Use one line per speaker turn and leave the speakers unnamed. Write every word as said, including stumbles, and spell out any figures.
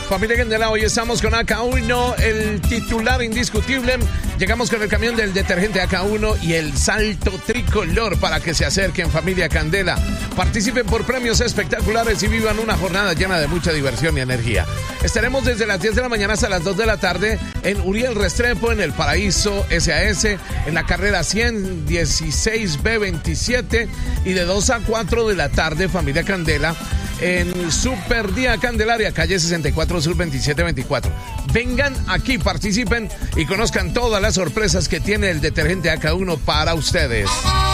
Familia Candela, hoy estamos con A K uno, el titular indiscutible. Llegamos con el camión del detergente A K uno y el salto tricolor para que se acerquen, familia Candela. Participen por premios espectaculares y vivan una jornada llena de mucha diversión y energía. Estaremos desde las diez de la mañana hasta las dos de la tarde en Uriel Restrepo, en el Paraíso S A S, en la carrera cien dieciséis B veintisiete, y de dos a cuatro de la tarde, familia Candela, en Super Día Candelaria, calle sesenta y cuatro Sur veintisiete veinticuatro. Vengan aquí, participen y conozcan todas las sorpresas que tiene el detergente A K uno para ustedes.